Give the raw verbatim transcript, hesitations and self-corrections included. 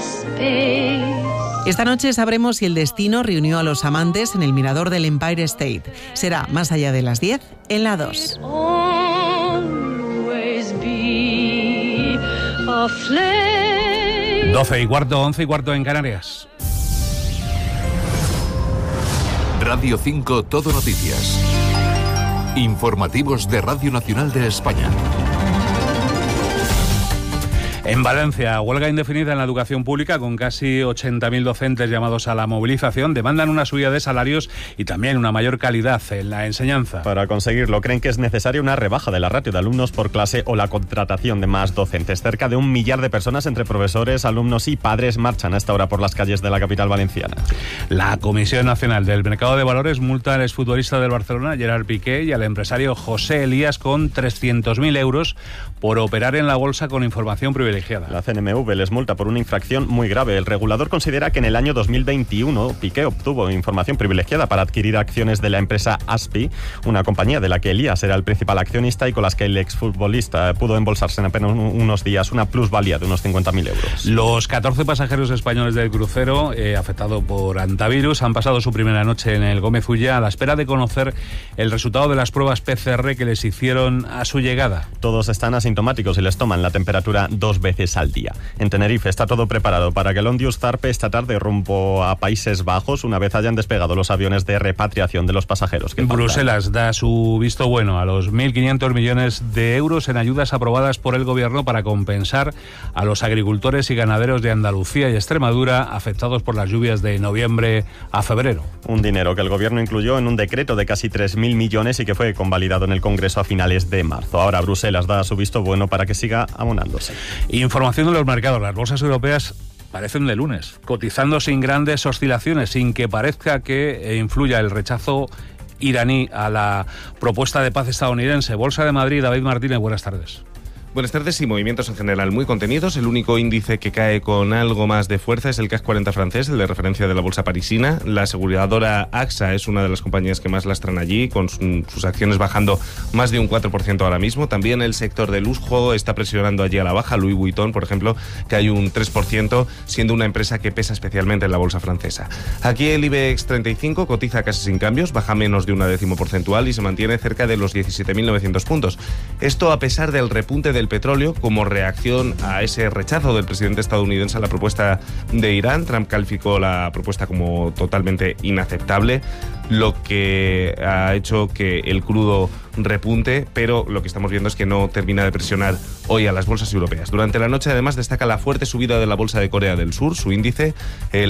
Esta noche sabremos si el destino reunió a los amantes en el mirador del Empire State. Será más allá de las diez en la dos. doce y cuarto, once y cuarto en Canarias. Radio cinco Todo Noticias. Informativos de Radio Nacional de España. En Valencia, huelga indefinida en la educación pública con casi ochenta mil docentes llamados a la movilización. Demandan una subida de salarios y también una mayor calidad en la enseñanza. Para conseguirlo, creen que es necesaria una rebaja de la ratio de alumnos por clase o la contratación de más docentes. Cerca de un millar de personas entre profesores, alumnos y padres marchan a esta hora por las calles de la capital valenciana. La Comisión Nacional del Mercado de Valores multa al exfutbolista del Barcelona, Gerard Piqué, y al empresario José Elías con trescientos mil euros por operar en la bolsa con información privilegiada. La C N M V les multa por una infracción muy grave. El regulador considera que en el año dos mil veintiuno Piqué obtuvo información privilegiada para adquirir acciones de la empresa Aspi, una compañía de la que Elías era el principal accionista y con las que el exfutbolista pudo embolsarse en apenas unos días una plusvalía de unos cincuenta mil euros. Los catorce pasajeros españoles del crucero eh, afectado por antivirus han pasado su primera noche en el Gómez Ulla a la espera de conocer el resultado de las pruebas P C R que les hicieron a su llegada. Todos están asintomáticos y les toman la temperatura dos veces al día. En Tenerife está todo preparado para que el Ondius zarpe esta tarde rumbo a Países Bajos una vez hayan despegado los aviones de repatriación de los pasajeros. Bruselas faltan. Da su visto bueno a los mil quinientos millones de euros en ayudas aprobadas por el gobierno para compensar a los agricultores y ganaderos de Andalucía y Extremadura afectados por las lluvias de noviembre a febrero. Un dinero que el gobierno incluyó en un decreto de casi tres mil millones y que fue convalidado en el Congreso a finales de marzo. Ahora Bruselas da su visto bueno para que siga abonándose. Información de los mercados. Las bolsas europeas parecen de lunes, cotizando sin grandes oscilaciones, sin que parezca que influya el rechazo iraní a la propuesta de paz estadounidense. Bolsa de Madrid, David Martínez, buenas tardes. Buenas tardes y movimientos en general muy contenidos. El único índice que cae con algo más de fuerza es el C A C cuarenta francés, el de referencia de la bolsa parisina. La aseguradora A X A es una de las compañías que más lastran allí, con sus acciones bajando más de un cuatro por ciento ahora mismo. También el sector de lujo está presionando allí a la baja. Louis Vuitton, por ejemplo, que hay un tres por ciento, siendo una empresa que pesa especialmente en la bolsa francesa. Aquí el IBEX treinta y cinco cotiza casi sin cambios, baja menos de una décimo porcentual y se mantiene cerca de los diecisiete mil novecientos puntos. Esto a pesar del repunte de el petróleo como reacción a ese rechazo del presidente estadounidense a la propuesta de Irán. Trump calificó la propuesta como totalmente inaceptable, lo que ha hecho que el crudo repunte, pero lo que estamos viendo es que no termina de presionar hoy a las bolsas europeas. Durante la noche, además, destaca la fuerte subida de la bolsa de Corea del Sur, su índice, el